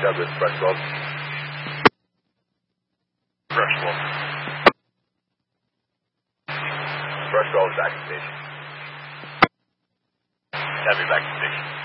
Douglas, Brush 12. Brush 12. Brush 12 is back to station. Have me back to station.